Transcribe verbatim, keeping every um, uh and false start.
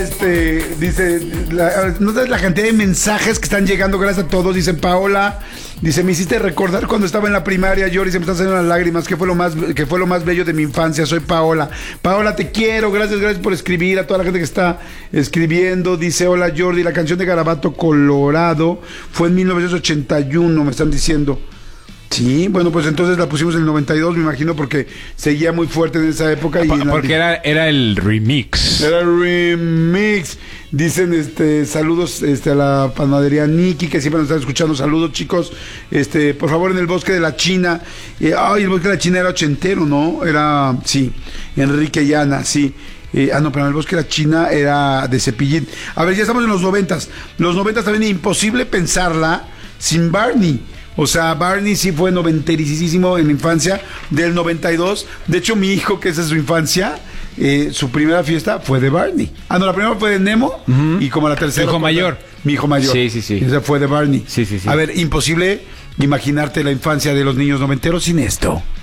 Este, dice, la, no sabes la cantidad de mensajes que están llegando, gracias a todos. Dice Paola, dice, me hiciste recordar cuando estaba en la primaria, Yori, se me están saliendo las lágrimas, que fue lo más, que fue lo más bello de mi infancia. Soy Paola. Paola, te quiero, gracias, gracias por escribir, a toda la gente que está escribiendo. Dice, hola Jordi, la canción de Garabato Colorado fue en mil novecientos ochenta y uno, me están diciendo. Sí, bueno, pues entonces la pusimos en el noventa y dos, me imagino, porque seguía muy fuerte en esa época. Y Pa- porque era, era el remix. Era el remix. Dicen, este, saludos este, a la panadería Nikki, que siempre nos están escuchando. Saludos, chicos. Este, por favor, en el Bosque de la China. Eh, ay, el Bosque de la China era ochentero, ¿no? Era, sí, Enrique Llana, sí. Eh, ah, no, pero el Bosque de la China era de Cepillín. A ver, ya estamos en los noventas. Los noventas también imposible pensarla sin Barney. O sea, Barney sí fue noventerísimo en la infancia, del noventa y dos. De hecho, mi hijo, que esa es su infancia, eh, su primera fiesta fue de Barney. Ah, no, la primera fue de Nemo, uh-huh. Y como la tercera... Hijo mayor. Mi hijo mayor. Sí, sí, sí. Esa fue de Barney. Sí, sí, sí. A ver, imposible imaginarte la infancia de los niños noventeros sin esto.